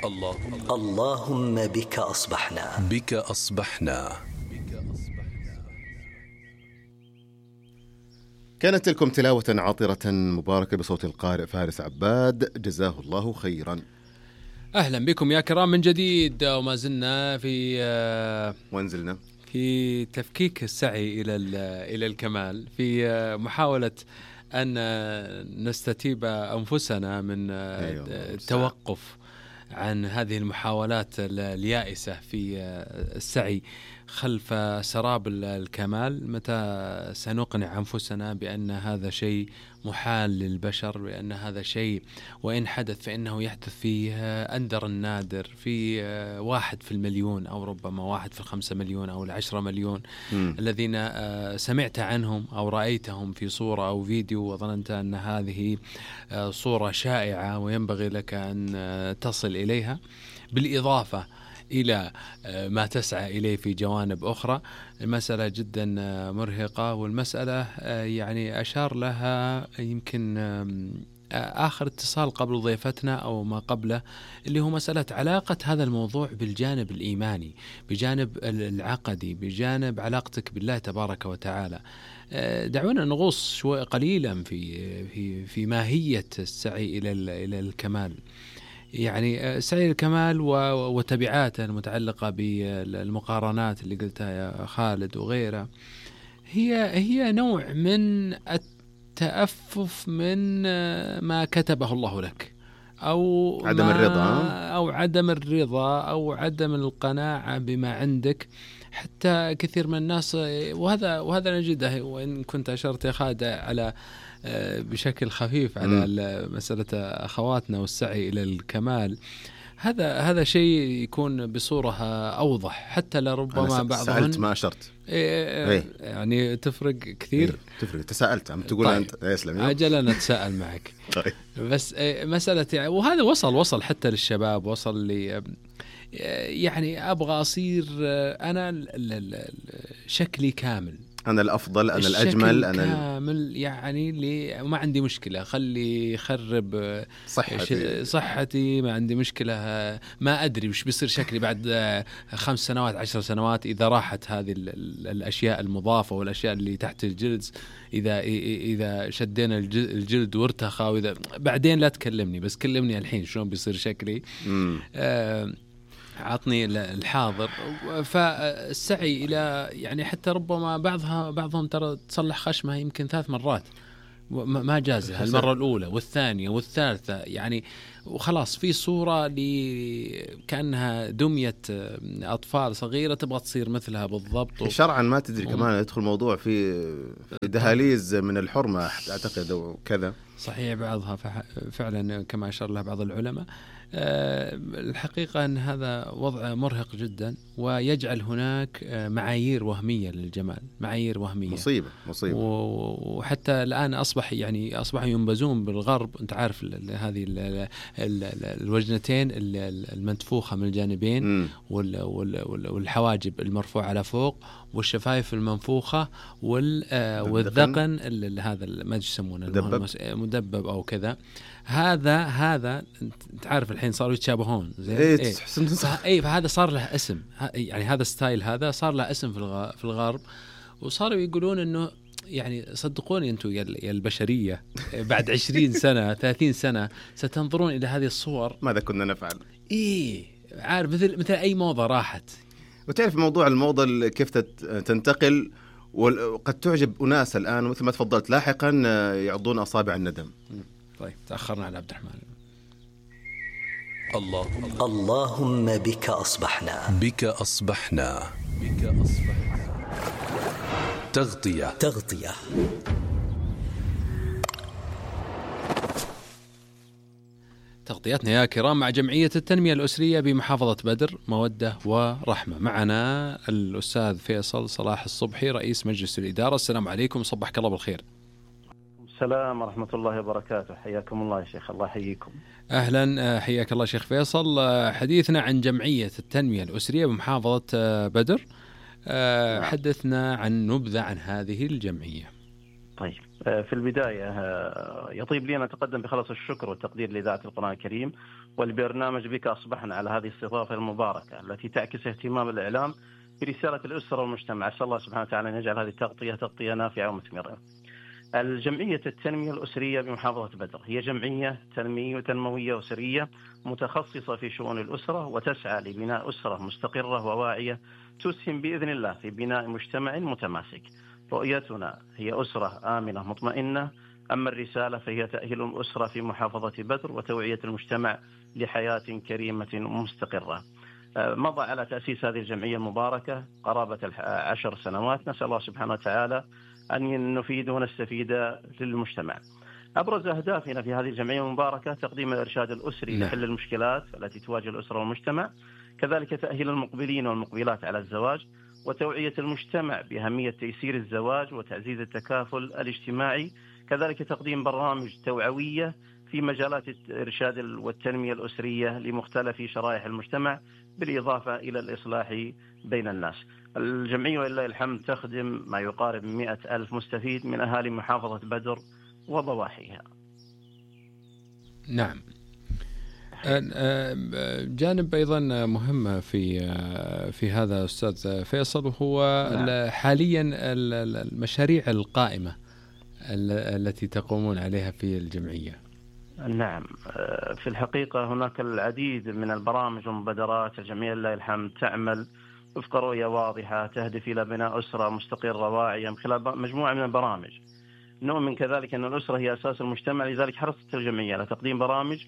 اللهم بك أصبحنا. بك أصبحنا. كانت لكم تلاوة عاطرة مباركة بصوت القارئ فارس عباد، جزاه الله خيرا. أهلا بكم يا كرام من جديد، وما زلنا وانزلنا في تفكيك السعي إلى الكمال، في محاولة أن نستتيب أنفسنا من التوقف عن هذه المحاولات اليائسة في السعي خلف سراب الكمال. متى سنقنع أنفسنا بأن هذا شيء محال للبشر، بأن هذا شيء وإن حدث فإنه يحدث في أندر النادر، في 1 في المليون أو ربما 1 في 5 مليون أو 10 مليون الذين سمعت عنهم أو رأيتهم في صورة أو فيديو وظننت أن هذه صورة شائعة وينبغي لك أن تصل إليها، بالإضافة إلى ما تسعى إليه في جوانب أخرى. المسألة جدا مرهقة، والمسألة يعني أشار لها يمكن آخر اتصال قبل ضيفتنا أو ما قبله، اللي هو مسألة علاقة هذا الموضوع بالجانب الإيماني، بجانب العقدي، بجانب علاقتك بالله تبارك وتعالى. دعونا نغوص شوي قليلا في ماهية السعي إلى الكمال، يعني سعي الكمال وتبعاته المتعلقة بالمقارنات اللي قلتها يا خالد وغيره. هي نوع من التأفف من ما كتبه الله لك، أو عدم الرضا، أو عدم الرضا، أو عدم القناعة بما عندك. حتى كثير من الناس، وهذا نجده، وإن كنت أشرت يا خالد على بشكل خفيف على مسألة أخواتنا والسعي إلى الكمال، هذا شيء يكون بصورة أوضح، حتى لربما بعضهم سألت ما أشرت يعني تفرق كثير. تفرق، تساءلت عم تقول طيب. أنت يا سلام، أجل أنا أتساءل معك. طيب. بس مسألة يعني، وهذا وصل حتى للشباب، وصل لي يعني أبغى أصير أنا شكلي كامل، أنا الأفضل، أنا الأجمل، أنا كامل، يعني ما عندي مشكلة، خلي يخرب صحتي، ما عندي مشكلة. ما أدري وش بيصير شكلي بعد 5 سنوات 10 سنوات إذا راحت هذه الأشياء المضافة والأشياء اللي تحت الجلد، إذا شدينا الجلد وارتخى، وإذا بعدين لا تكلمني، بس كلمني الحين شلون بيصير شكلي. عطني الحاضر. فالسعي إلى يعني حتى ربما بعضهم ترى تصلح خشمه يمكن 3 مرات ما جازها، المرة الأولى والثانية والثالثة، يعني وخلاص في صورة كأنها دمية أطفال صغيرة تبغى تصير مثلها بالضبط. شرعا ما تدري كمان يدخل موضوع في دهاليز من الحرمة أعتقد وكذا. صحيح، بعضها فعلا كما أشار له بعض العلماء. الحقيقة أن هذا وضع مرهق جدا، ويجعل هناك معايير وهمية للجمال، معايير وهمية، مصيبة. وحتى الآن أصبحوا ينبذون بالغرب. أنت عارف هذه الوجنتين المنتفوخة من الجانبين، والحواجب المرفوعة على فوق، والشفايف المنفوخة، والذقن هذا ما يسمونه مدبب أو كذا. هذا تعرف الحين صاروا يتشابهون زين. فهذا صار له اسم، يعني هذا ستايل هذا صار له اسم في الغرب، وصاروا يقولون انه يعني صدقوني انتم يا البشرية بعد 20 سنة 30 سنة ستنظرون الى هذه الصور. ماذا كنا نفعل؟ عارف، مثل اي موضة راحت. وتعرف موضوع الموضة كيف تنتقل، وقد تعجب أناس الآن مثل ما تفضلت لاحقا يعضون أصابع الندم. طيب تأخرنا على عبد الرحمن. اللهم بك أصبحنا. بك أصبحنا. تغطية. تغطيتنا يا كرام مع جمعية التنمية الأسرية بمحافظة بدر، مودة ورحمة. معنا الأستاذ فيصل صلاح الصبحي رئيس مجلس الإدارة. السلام عليكم، صبحك الله بالخير. السلام ورحمة الله وبركاته. حياكم الله يا شيخ. الله يحييكم. أهلا، حياك الله شيخ فيصل. حديثنا عن جمعية التنمية الأسرية بمحافظة بدر. حدثنا عن نبذة عن هذه الجمعية. طيب، في البداية يطيب لي أن أتقدم بخلص الشكر والتقدير لإذاعة القرآن الكريم والبرنامج بك أصبحنا على هذه الاستضافة المباركة التي تعكس اهتمام الإعلام برسالة الأسرة والمجتمع. أسأل الله سبحانه وتعالى أن يجعل هذه التغطية تغطية نافعة ومثمرة. الجمعية التنمية الأسرية بمحافظة بدر هي جمعية تنموية أسرية متخصصة في شؤون الأسرة، وتسعى لبناء أسرة مستقرة وواعية تسهم بإذن الله في بناء مجتمع متماسك. رؤيتنا هي أسرة آمنة مطمئنة. أما الرسالة فهي تأهيل الأسرة في محافظة بدر وتوعية المجتمع لحياة كريمة ومستقرة. مضى على تأسيس هذه الجمعية المباركة قرابة 10 سنوات. نسأل الله سبحانه وتعالى أن نفيد ونستفيد للمجتمع. أبرز أهدافنا في هذه الجمعية المباركة تقديم الإرشاد الأسري لحل المشكلات التي تواجه الأسرة والمجتمع، كذلك تأهيل المقبلين والمقبلات على الزواج، وتوعية المجتمع بأهمية تيسير الزواج وتعزيز التكافل الاجتماعي، كذلك تقديم برامج توعوية في مجالات الإرشاد والتنمية الأسرية لمختلف شرائح المجتمع، بالإضافة إلى الإصلاح بين الناس. الجمعية ولله الحمد تخدم ما يقارب 100,000 مستفيد من أهالي محافظة بدر وضواحيها. نعم. جانب أيضا مهم في هذا أستاذ فيصل، وهو نعم. حاليا المشاريع القائمة التي تقومون عليها في الجمعية. نعم، في الحقيقة هناك العديد من البرامج والمبادرات. الجمعية لله الحمد تعمل وفق رؤية واضحة تهدف إلى بناء أسرة مستقرة واعية من خلال مجموعة من البرامج. نؤمن كذلك أن الأسرة هي أساس المجتمع، لذلك حرصت الجمعية على تقديم برامج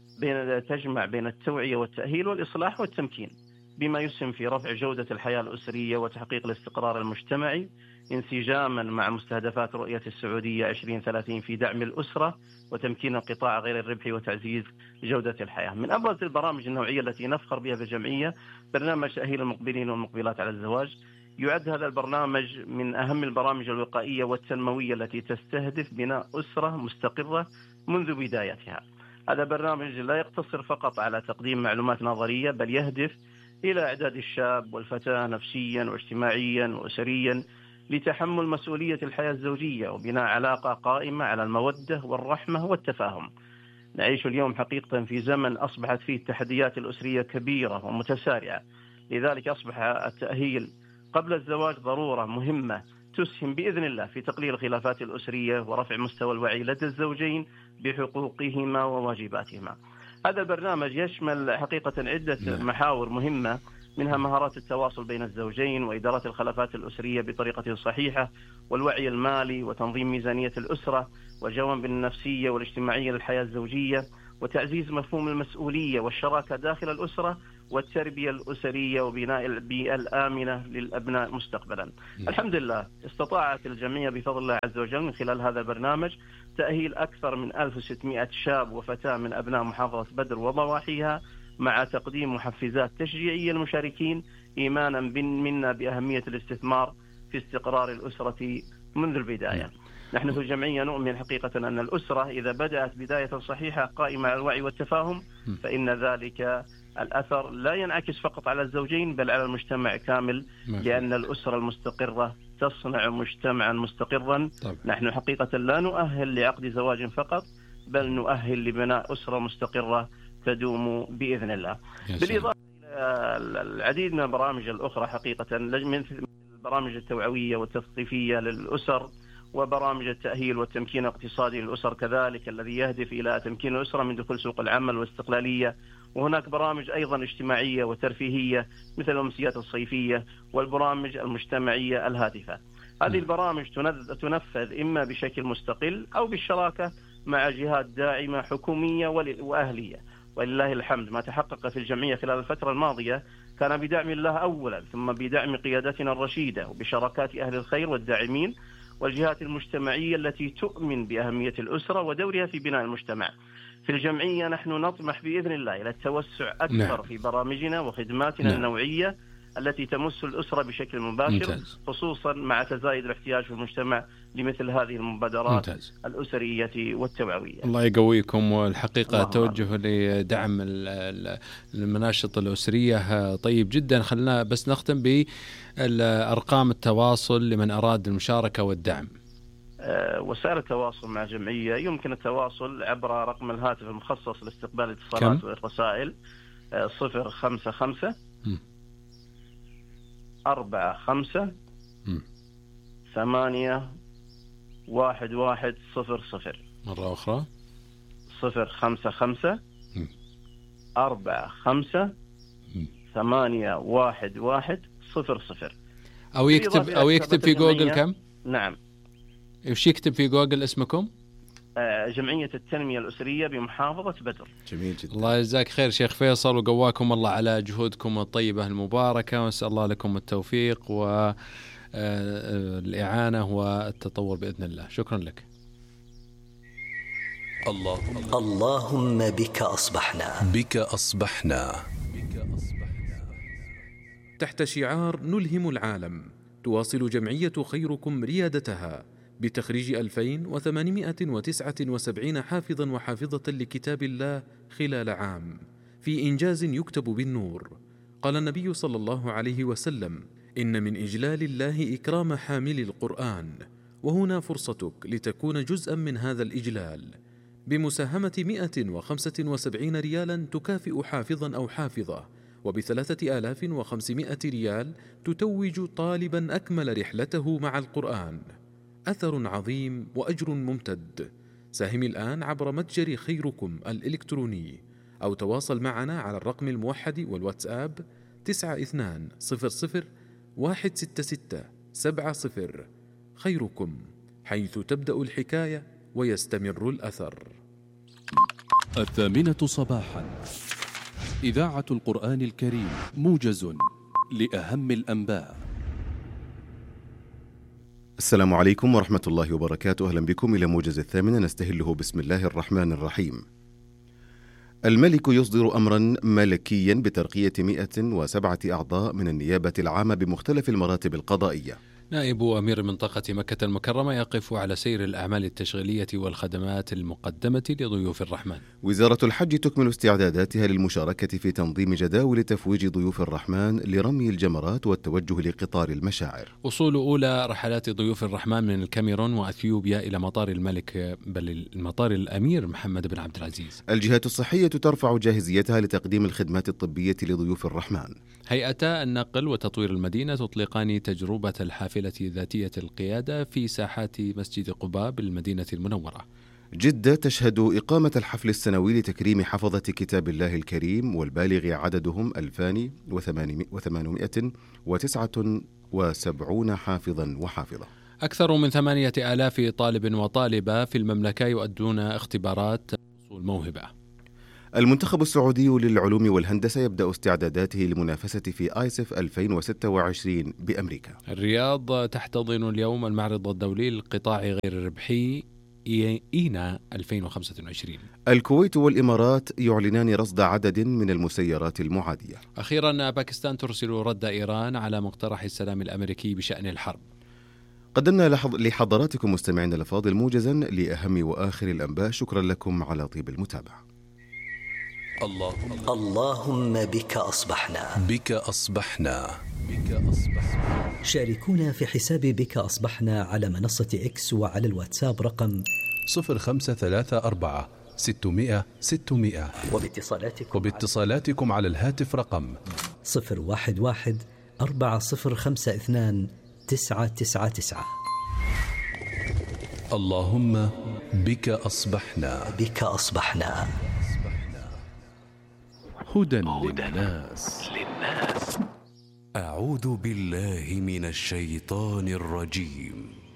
تجمع بين التوعية والتأهيل والإصلاح والتمكين، بما يسهم في رفع جودة الحياة الأسرية وتحقيق الاستقرار المجتمعي، انسجاما مع مستهدفات رؤية السعودية 2030 في دعم الأسرة وتمكين القطاع غير الربحي وتعزيز جودة الحياة. من أبرز البرامج النوعية التي نفخر بها في الجمعية برنامج تأهيل المقبلين والمقبلات على الزواج. يعد هذا البرنامج من أهم البرامج الوقائية والتنموية التي تستهدف بناء أسرة مستقرة منذ بدايتها. هذا برنامج لا يقتصر فقط على تقديم معلومات نظرية، بل يهدف إلى إعداد الشاب والفتاة نفسيا واجتماعيا وأسريا لتحمل مسؤولية الحياة الزوجية وبناء علاقة قائمة على المودة والرحمة والتفاهم. نعيش اليوم حقيقة في زمن أصبحت فيه التحديات الأسرية كبيرة ومتسارعة، لذلك أصبح التأهيل قبل الزواج ضرورة مهمة تسهم بإذن الله في تقليل الخلافات الأسرية ورفع مستوى الوعي لدى الزوجين بحقوقهما وواجباتهما. هذا البرنامج يشمل حقيقة عدة محاور مهمة، منها مهارات التواصل بين الزوجين وإدارة الخلافات الأسرية بطريقة صحيحة، والوعي المالي وتنظيم ميزانية الأسرة، والجوانب النفسية والاجتماعية للحياة الزوجية، وتعزيز مفهوم المسؤولية والشراكة داخل الأسرة، والتربية الأسرية وبناء البيئة الآمنة للأبناء مستقبلا. الحمد لله استطاعت الجمعية بفضل الله عز وجل من خلال هذا البرنامج تأهيل أكثر من 1600 شاب وفتاة من أبناء محافظة بدر وضواحيها، مع تقديم محفزات تشجيعية للمشاركين، إيمانا منا بأهمية الاستثمار في استقرار الأسرة منذ البداية. نحن في الجمعية نؤمن حقيقة أن الأسرة إذا بدأت بداية صحيحة قائمة على الوعي والتفاهم، فإن ذلك الأثر لا ينعكس فقط على الزوجين بل على المجتمع كامل، لأن الأسرة المستقرة تصنع مجتمعا مستقرا. نحن حقيقة لا نؤهل لعقد زواج فقط، بل نؤهل لبناء أسرة مستقرة تدوم بإذن الله. بالإضافة إلى العديد من البرامج الأخرى حقيقة، من البرامج التوعوية والتثقيفية للأسر، وبرامج التأهيل والتمكين الاقتصادي للأسر كذلك الذي يهدف إلى تمكين الأسرة من دخول سوق العمل والاستقلالية. وهناك برامج أيضا اجتماعية وترفيهية مثل الأمسيات الصيفية والبرامج المجتمعية الهادفة. هذه البرامج تنفذ إما بشكل مستقل أو بالشراكة مع جهات داعمة حكومية وأهلية. ولله الحمد ما تحقق في الجمعية خلال الفترة الماضية كان بدعم الله أولا، ثم بدعم قيادتنا الرشيدة وبشراكات أهل الخير والداعمين والجهات المجتمعية التي تؤمن بأهمية الأسرة ودورها في بناء المجتمع. في الجمعية نحن نطمح بإذن الله إلى التوسع أكثر في برامجنا وخدماتنا النوعية التي تمس الأسرة بشكل مباشر، خصوصا مع تزايد الاحتياج في المجتمع لمثل هذه المبادرات الأسرية والتوعوية. الله يقويكم. والحقيقة توجه لدعم المناشط الأسرية طيب جدا. خلنا بس نختم بأرقام التواصل لمن أراد المشاركة والدعم. وسائل التواصل مع الجمعية يمكن التواصل عبر رقم الهاتف المخصص لاستقبال الاتصالات والرسائل 055 45 8 1100. مرة أخرى 055 45 8 1100. أو يكتب في جوجل كم؟ نعم. إيش يكتب في جوجل اسمكم؟ جمعية التنمية الأسرية بمحافظة بدر. جميل جدا. الله يجزاك خير شيخ فيصل، وقواكم الله على جهودكم الطيبة المباركة، وأسأل الله لكم التوفيق والإعانة والتطور بإذن الله. شكرا لك. اللهم بك أصبحنا. بك أصبحنا. تحت شعار نلهم العالم، تواصل جمعية خيركم ريادتها بتخريج 2879 حافظا وحافظة لكتاب الله خلال عام، في إنجاز يكتب بالنور. قال النبي صلى الله عليه وسلم: إن من إجلال الله إكرام حامل القرآن، وهنا فرصتك لتكون جزءا من هذا الإجلال بمساهمة 175 ريالا تكافئ حافظا أو حافظة، وب3500 ريال تتوج طالبا أكمل رحلته مع القرآن. أثر عظيم وأجر ممتد. ساهم الآن عبر متجر خيركم الإلكتروني، أو تواصل معنا على الرقم الموحد والواتساب 9200 166 70. خيركم، حيث تبدأ الحكاية ويستمر الأثر. 8:00 صباحا، إذاعة القرآن الكريم، موجز لأهم الأنباء. السلام عليكم ورحمة الله وبركاته. أهلا بكم إلى موجز 8 نستهله بسم الله الرحمن الرحيم. الملك يصدر أمرا ملكيا بترقية 107 أعضاء من النيابة العامة بمختلف المراتب القضائية. نائب أمير منطقة مكة المكرمة يقف على سير الأعمال التشغيلية والخدمات المقدمة لضيوف الرحمن. وزارة الحج تكمل استعداداتها للمشاركة في تنظيم جداول تفويج ضيوف الرحمن لرمي الجمرات والتوجه لقطار المشاعر. وصول أولى رحلات ضيوف الرحمن من الكاميرون وأثيوبيا إلى مطار الملك بل المطار الأمير محمد بن عبد العزيز. الجهات الصحية ترفع جاهزيتها لتقديم الخدمات الطبية لضيوف الرحمن. هيئتا النقل وتطوير المدينة تطلقان تجربة الحافلة ذاتية القيادة في ساحات مسجد قباء بالمدينة المنورة. جدة تشهد إقامة الحفل السنوي لتكريم حفظة كتاب الله الكريم، والبالغ عددهم 2879 حافظا وحافظة. أكثر من 8000 طالب وطالبة في المملكة يؤدون اختبارات حصول موهبة. المنتخب السعودي للعلوم والهندسة يبدأ استعداداته للمنافسة في آيسف 2026 بأمريكا. الرياض تحتضن اليوم المعرض الدولي للقطاع غير الربحي إينا 2025. الكويت والإمارات يعلنان رصد عدد من المسيرات المعادية. أخيرا باكستان ترسل رد إيران على مقترح السلام الأمريكي بشأن الحرب. قدمنا لحضراتكم مستمعين الأفاضل موجزا لأهم وآخر الأنباء. شكرا لكم على طيب المتابعة. اللهم بك أصبحنا. بك أصبحنا. شاركونا في حساب بك أصبحنا على منصة إكس وعلى الواتساب رقم 0534 600 600. وباتصالاتكم على الهاتف رقم 011 4052 999. اللهم بك أصبحنا. بك أصبحنا. هدى للناس. أعوذ بالله من الشيطان الرجيم.